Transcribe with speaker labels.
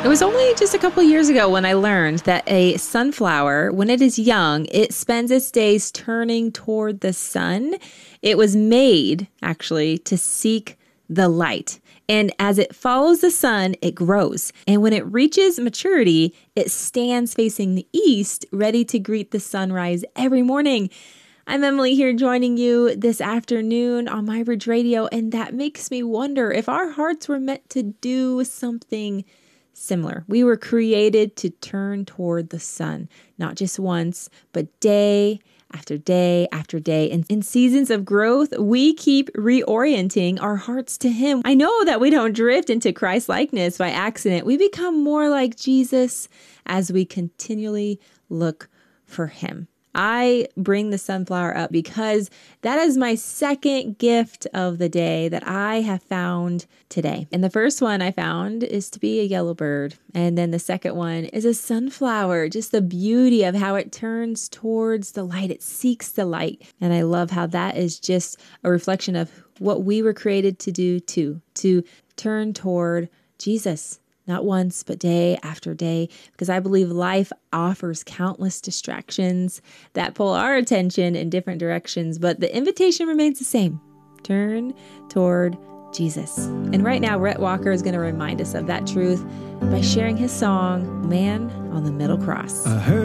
Speaker 1: It was only just a couple years ago when I learned that a sunflower, when it is young, it spends its days turning toward the sun. It was made, actually, to seek the light. And as it follows the sun, it grows. And when it reaches maturity, it stands facing the east, ready to greet the sunrise every morning. I'm Emily here joining you this afternoon on My Bridge Radio, and that makes me wonder if our hearts were meant to do something similar. We were created to turn toward the sun, not just once, but day after day after day. And in seasons of growth, we keep reorienting our hearts to Him. I know that we don't drift into Christ-likeness by accident. We become more like Jesus as we continually look for Him. I bring the sunflower up because that is my second gift of the day that I have found today. And the first one I found is to be a yellow bird. And then the second one is a sunflower, just the beauty of how it turns towards the light. It seeks the light. And I love how that is just a reflection of what we were created to do too, to turn toward Jesus. Not once, but day after day, because I believe life offers countless distractions that pull our attention in different directions, but the invitation remains the same. Turn toward Jesus. And right now, Rhett Walker is going to remind us of that truth by sharing his song, Man on the Middle Cross.
Speaker 2: I heard